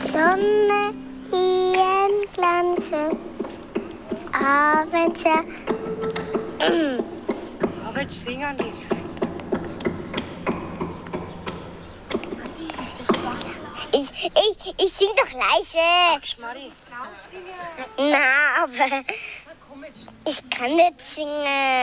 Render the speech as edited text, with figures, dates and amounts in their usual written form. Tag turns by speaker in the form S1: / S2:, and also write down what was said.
S1: Sonne, ihren Glanze, Abenteuer.
S2: Aber jetzt singen die.
S1: Ich sing doch leise.
S2: Schmarri.
S1: Na, aber ich kann nicht singen.